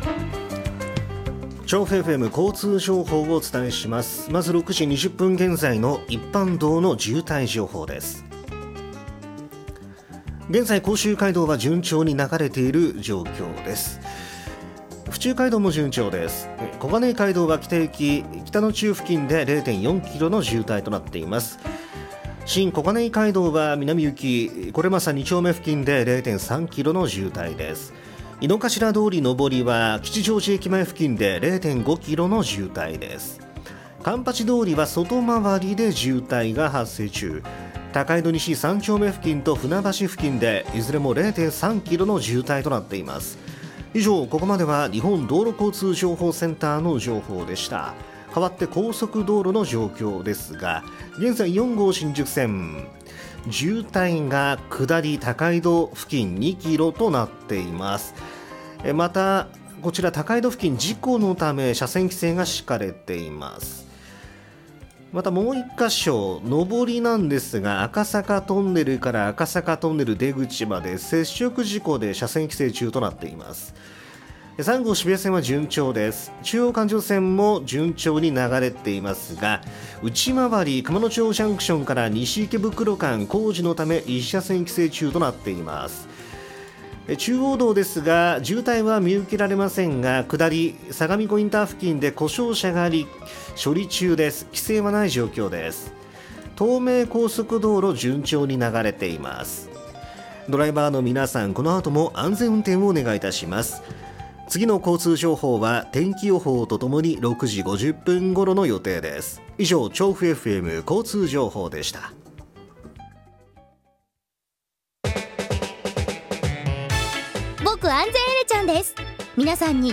調布 FM 交通情報をお伝えします。まず6時20分現在の一般道の渋滞情報です。現在甲州街道は順調に流れている状況です。府中街道も順調です。小金井街道は北行き北の中付近で 0.4 キロの渋滞となっています。新小金井街道は南行きこれまさ2丁目付近で 0.3 キロの渋滞です。井の頭通り上りは吉祥寺駅前付近で 0.5 キロの渋滞です。環八通りは外回りで渋滞が発生中。高井戸西3丁目付近と船橋付近でいずれも 0.3 キロの渋滞となっています。以上、ここまでは日本道路交通情報センターの情報でした。代わって高速道路の状況ですが、現在4号新宿線渋滞が下り高井戸付近2キロとなっています。またこちら高井戸付近事故のため車線規制が敷かれています。またもう1箇所上りなんですが、赤坂トンネルから赤坂トンネル出口まで接触事故で車線規制中となっています。3号渋谷線は順調です。中央環状線も順調に流れていますが、内回り熊野町ジャンクションから西池袋間工事のため一車線規制中となっています。中央道ですが渋滞は見受けられませんが、下り相模湖インター付近で故障車があり処理中です。規制はない状況です。東名高速道路順調に流れています。ドライバーの皆さん、この後も安全運転をお願いいたします。次の交通情報は天気予報とともに6時50分頃の予定です。以上、調布 FM 交通情報でした。 僕安全エレちゃんです。皆さんに